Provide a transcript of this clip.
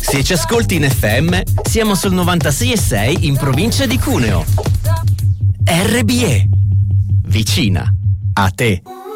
Se ci ascolti in FM, siamo sul 96,6 in provincia di Cuneo. RBE. Vicina a te.